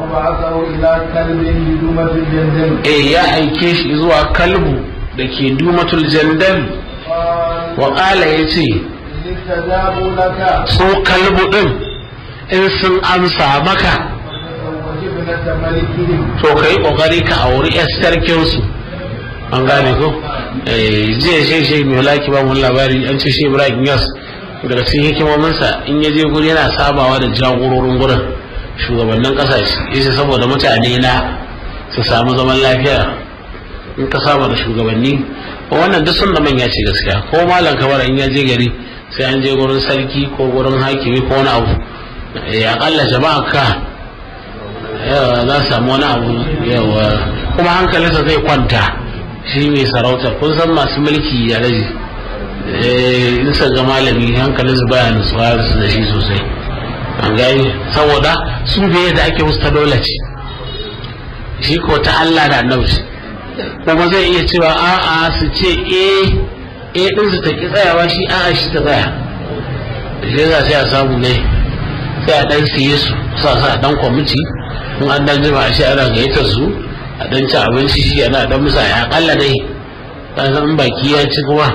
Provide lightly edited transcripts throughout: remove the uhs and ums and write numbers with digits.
وبعثه إلى كلب بدومة الجندل. يا أيكيش إذوا كلب دكي دومة الجندل. وقال يتي استجابوا لك سو كلب دم إن سن أنسى مكة وجبنة ملكهم. to kai kokari ka auri sarkin su an gane ko jiya shi mai laki ba mun labari an ce shi Ibrahim Yas daga cikin hikimominsa in ya je guri yana sabawa da jagororin gurin shugabannin kasashe yace saboda mutane na su samu zaman lafiya in ka saba da shugabanni ko wannan duk sun da manya ce gaskiya ko malam kamar in ya je gari sai an je gurin sarki ko gurin hakimi ko wani abu akalla jama'a ka yawa za su samu wani abu yawa kuma hankalinsa zai kwanta shi mai sarauta kun san masu mulki ya raji in sa ga malami hankalinsa baya nutsuwa su da shi sosai an gani saboda su bai da ake musu ta dole ce shi ko ta Allah da annabi kuma zai iya cewa a'a su ce din su ta ki tsayawa shi a'a shi ta tsaya shi za sai a samu ne sai a dan siye su sa dan kwamiti in an dan jima shi ana gayyatar su a dan ci abinci shi yana dan musa ya kalla dai dan san baki ya ci kuma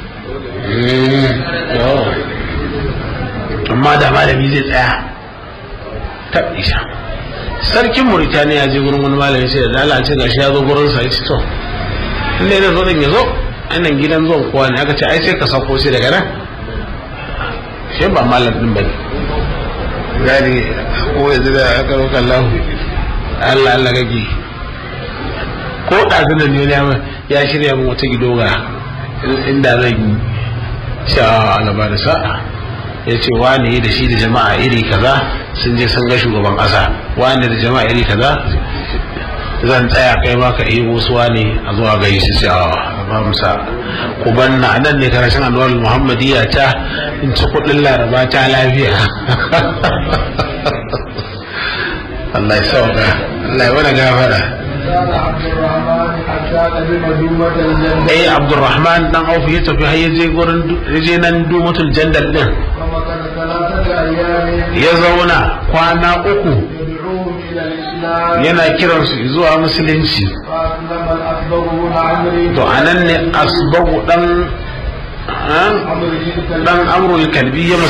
amma da malami zai tsaya ta isha sarkin Mauritania je gurin wani malami sai da Allah ce gashi ya zo gurin sa yace to in dai zo din yazo anan gidan zuwan kowa ne aka ce ai sai ka sako shi daga nan shi ba malamin bane gani ko yanzu da aka roƙa Allah gaji ko ɗazunan ne ya shirya min wata gidoga inda zan yi sha alaba da sa'a ya ce wani da shi da jama'a iri kaza sun je sun ga shugaban ƙasa wani da jama'a iri kaza zan tsaya kai ma ka yi wasu wani a zuwa gari su ce ba musa ku banna nan ne karashin anwar muhammadiyya ta in ci kuɗin laraba ta lafiya Allah ya sauka Allah ya wani gafara Abdurrahman dan Auf ya tafi har yaje gurin yaje nan Dumatul Jandal din ya zauna kwana 3 yana kiran su zuwa musulunci to anan ne Asbagu dan Amrul Kalbi ya